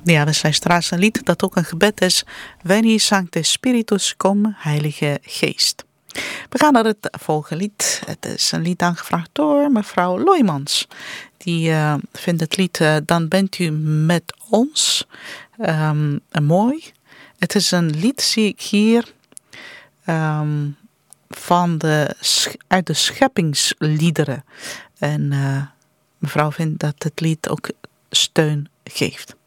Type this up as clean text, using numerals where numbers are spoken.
Ja, dus luisteraars, een lied dat ook een gebed is. Veni Sancte Spiritus, kom, Heilige Geest. We gaan naar het volgende lied. Het is een lied aangevraagd door mevrouw Loijmans. Die vindt het lied Dan bent u met ons mooi. Het is een lied, zie ik hier, uit de scheppingsliederen. En mevrouw vindt dat het lied ook steun geeft.